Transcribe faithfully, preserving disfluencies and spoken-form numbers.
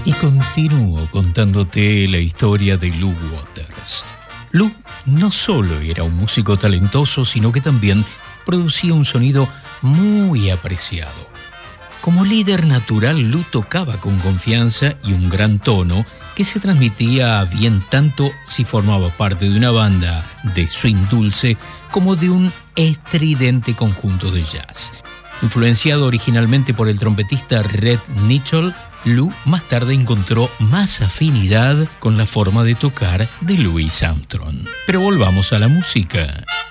Y continúo contándote la historia de Lou Waters. Lou no solo era un músico talentoso, sino que también producía un sonido muy apreciado. Como líder natural, Lou tocaba con confianza y un gran tono que se transmitía bien tanto si formaba parte de una banda de swing dulce como de un estridente conjunto de jazz. Influenciado originalmente por el trompetista Red Nichols, Lou más tarde encontró más afinidad con la forma de tocar de Louis Armstrong. Pero volvamos a la música.